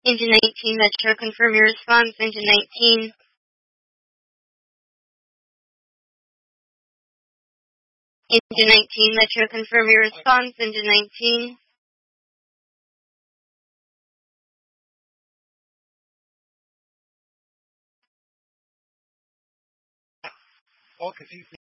Engine 19, Metro, confirm your response. Engine 19. Engine 19, Metro, confirm your response. Engine 19. Okay,